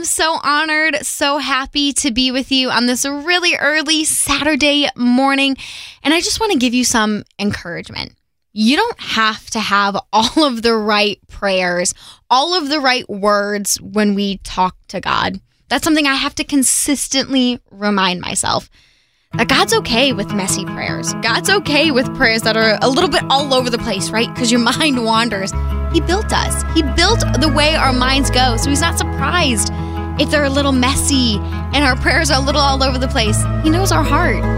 so honored, so happy to be with you on this really early Saturday morning. And I just want to give you some encouragement. You don't have to have all of the right prayers, all of the right words when we talk to God. That's something I have to consistently remind myself. That God's okay with messy prayers. God's okay with prayers that are a little bit all over the place, right? Because your mind wanders. He built us. He built the way our minds go. So he's not surprised if they're a little messy and our prayers are a little all over the place. He knows our heart.